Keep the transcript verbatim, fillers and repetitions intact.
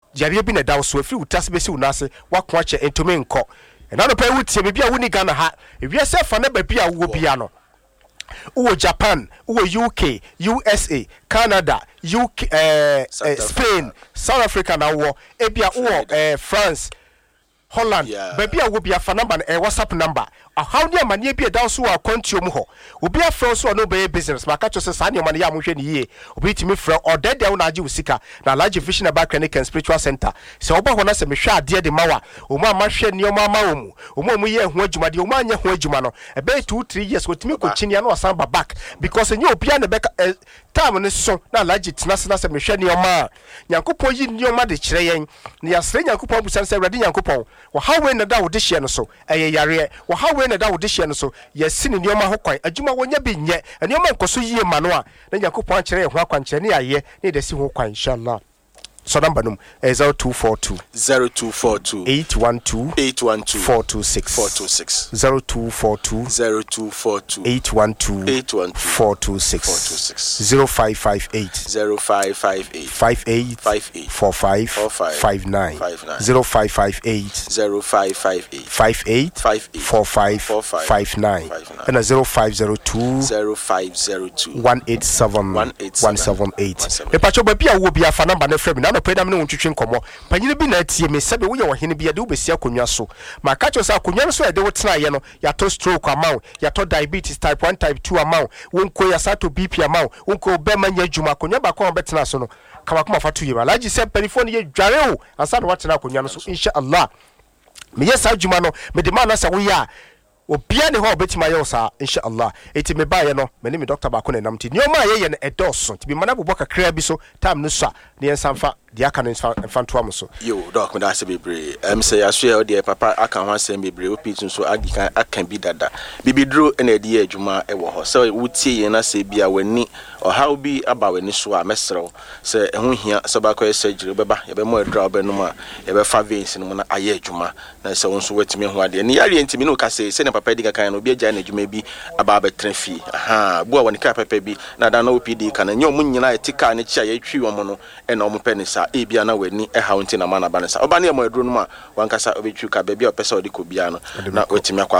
yare bi na da so afi utase besi unase wako ache entumi nko na no pa wutie bibia woni Ghana ha ewie se fa na ba bia wo bia no uwo Japan uwo U K U S A Canada U K eh, eh, Spain South Africa na wo ebia uwo eh, France Holland yeah. Baby a wo bia fa number eh, WhatsApp number how near mania be down so akwantuo mu ho obi afro so no be business ma catch say sa ne ma ya mo hwe ne yie obi timi frɛ order dey na agi usika na large vision about clinic and spiritual center se oba ho na se me hwe ade de mawa o mu amahwe ne o ma ma o mu o mu ye ho adwuma de o mu anya ho adwuma no e be two three years o timi ko chinia na o san ba back because enye obi na be time ne so na large tena se na se me hwe ne o ma Nyankopɔn yi ne o ma de kyerɛ yen ne yasre Nyankopɔn busan se awrade Nyankopɔn wo how we na da wo de hye no so eye yare wo how we na da wo de hye no so yesi ne nioma ho kwan adwuma wonya bi nye nioma nkoso yie ma no a na Nyankopɔn kyerɛ ho akwankyerɛ ne aye ne de si ho kwan inshallah. So number num is zero two four two zero two four two eight one two eight one two four two six four two six zero two four two zero two four two eight one two eight one two four two six four two six zero five five eight zero five five eight five eight five eight four five four five five nine five nine zero five five eight zero five five eight five eight five eight four five four five five nine five nine and a zero five zero two zero five zero two one eight seven one eight one seven eight. The pacho baby a wo bia fa number na frɛ me na no pɛ dam ne wontwetwe nkomo panyine bi na tie me sebe wo ye wo hene bia de wo besia konwa so ma ka cho sa konwa no so e de wo tena ye no ya to stroke amount ya to diabetes type one type two amount wonko ya sato B P amount wonko be manya dwuma konwa ba ko betena so no kama kuma fa to ye ba laji se perifone ye dware o ansa no watena konwa no so inshallah me yes adwuma no me de ma na sa wo ya obia ne ho obetima ye osa inshallah eti me ba ye no me ne me doctor ba ko na nam ti ni o ma ye ye no edoso ti bi mana bobo kakra bi so time no so ne ensamfa de aka no enfanto am so yo doc me da se bebre em say aso ye de papa aka ho asem bebre opi tun so adi kan aka bi dada bibidro na edi adwuma e wo ho se wutie ye na se bia wani o how bi aba wani so a mesrew se ehun hia se ba ko surgery beba ye be mo adra obenum a ye be fa veins no na aye adwuma na se won so watimi ho ade ne yare ntimi no ka se se ne papa di kan no obi agya na adwuma bi aba ba trafi aha bo a woni ka papa bi na da na O P D kan nya omu nyina etika ne chia ye twi wo mo no e na omu pe ne sa e bia na wani e ha wonti na mana ba ne sa oba ne mo adro no ma wankasa obetwi ka ba bia opesa odi ko bia no na otimi akwa